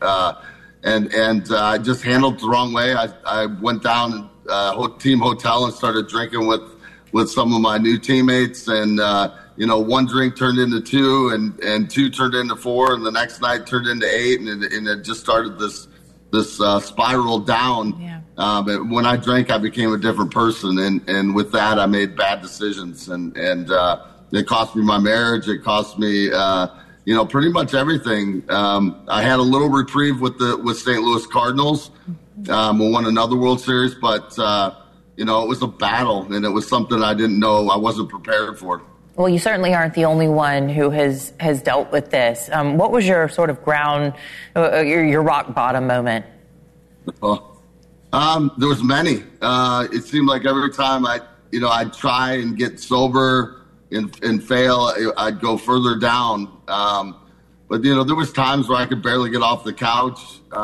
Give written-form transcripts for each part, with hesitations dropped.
And I just handled it the wrong way. I went down team hotel and started drinking with some of my new teammates, and one drink turned into two, and two turned into four, and the next night turned into eight, and it just started this spiral down. Yeah. But when I drank, I became a different person, and with that, I made bad decisions, and it cost me my marriage. It cost me, pretty much everything. I had a little reprieve with St. Louis Cardinals. We won another World Series, but it was a battle, and it was something I didn't know, I wasn't prepared for. Well, you certainly aren't the only one who has dealt with this. What was your sort of your rock bottom moment? There was many. It seemed like every time I'd try and get sober and fail, I'd go further down. But there was times where I could barely get off the couch.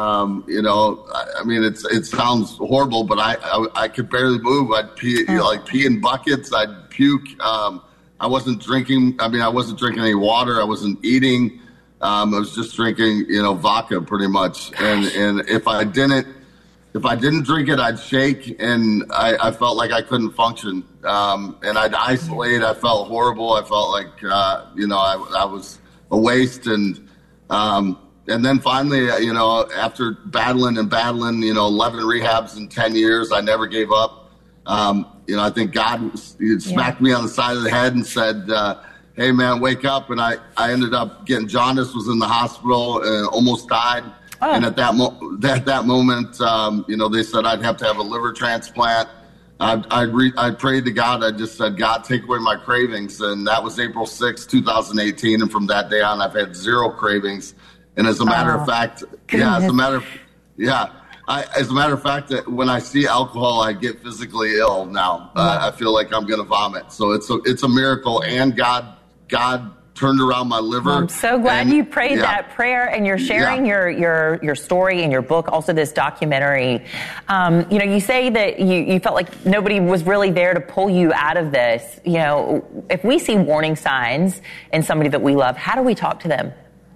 It sounds horrible, but I could barely move. I'd pee in buckets. I'd puke. I wasn't drinking. I wasn't drinking any water. I wasn't eating. I was just drinking, vodka pretty much. And if I didn't drink it, I'd shake, and I felt like I couldn't function. And I'd isolate. I felt horrible. I felt like, I was a waste. And then finally, after battling, 11 rehabs in 10 years, I never gave up. I think God smacked me on the side of the head and said, hey, man, wake up. And I ended up getting jaundice, was in the hospital, and almost died. Oh. And at that moment, they said I'd have to have a liver transplant. I prayed to God. I just said, God, take away my cravings. And that was April 6, 2018. And from that day on, I've had zero cravings. And as a matter of fact, as a matter of fact, that when I see alcohol, I get physically ill now. I feel like I'm going to vomit. So it's a miracle. And God turned around my liver. I'm so glad you prayed that prayer, and you're sharing your story in your book, also this documentary. You say that you felt like nobody was really there to pull you out of this. If we see warning signs in somebody that we love, how do we talk to them?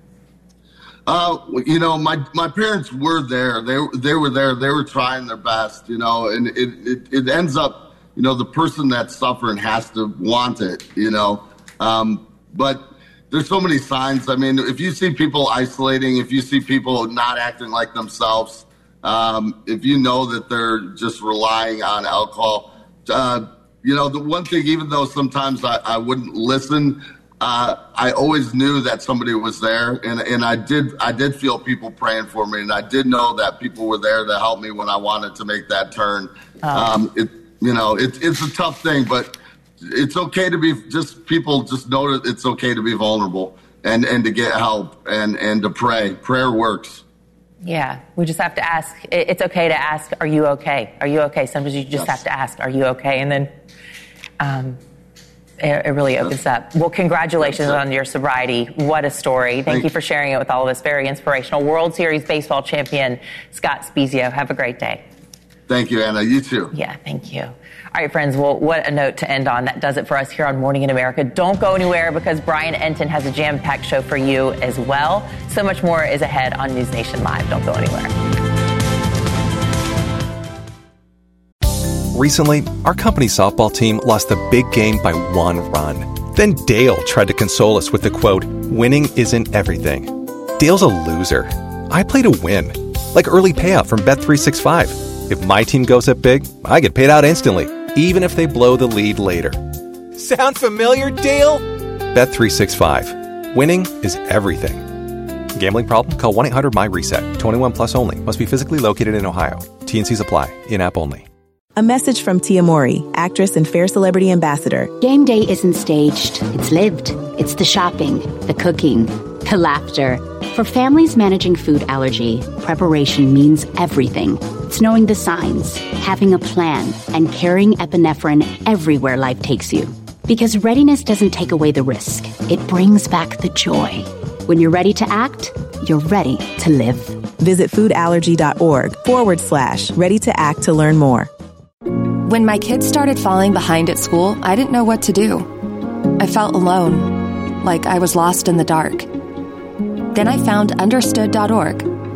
My parents were there. They were there. They were trying their best, and it ends up, the person that's suffering has to want it, but there's so many signs. If you see people isolating, if you see people not acting like themselves, if you know that they're just relying on alcohol, the one thing, even though sometimes I wouldn't listen, I always knew that somebody was there, and I did feel people praying for me, and I did know that people were there to help me when I wanted to make that turn. It's a tough thing, but it's okay to be people just know that it's okay to be vulnerable and to get help and to pray. Prayer works. Yeah, we just have to ask. It's okay to ask, are you okay? Are you okay? Sometimes you just have to ask, are you okay? And then it really opens up. Well, congratulations on your sobriety. What a story. Thank you for sharing it with all of us. Very inspirational. World Series baseball champion Scott Spiezio. Have a great day. Thank you, Anna. You too. Yeah, thank you. All right, friends. Well, what a note to end on. That does it for us here on Morning in America. Don't go anywhere, because Brian Entin has a jam-packed show for you as well. So much more is ahead on News Nation Live. Don't go anywhere. Recently, our company's softball team lost the big game by 1 run. Then Dale tried to console us with the quote, "Winning isn't everything." Dale's a loser. I play to win. Like early payout from Bet365. If my team goes up big, I get paid out instantly, even if they blow the lead later. Sound familiar, Dale? Bet365. Winning is everything. Gambling problem? Call 1-800-MY-RESET. 21 plus only. Must be physically located in Ohio. T&Cs apply. In-app only. A message from Tia Mori, actress and Fair Celebrity Ambassador. Game day isn't staged. It's lived. It's the shopping, the cooking, the laughter. For families managing food allergy, preparation means everything. It's knowing the signs, having a plan, and carrying epinephrine everywhere life takes you. Because readiness doesn't take away the risk. It brings back the joy. When you're ready to act, you're ready to live. Visit foodallergy.org/ready to act to learn more. When my kids started falling behind at school, I didn't know what to do. I felt alone, like I was lost in the dark. Then I found understood.org.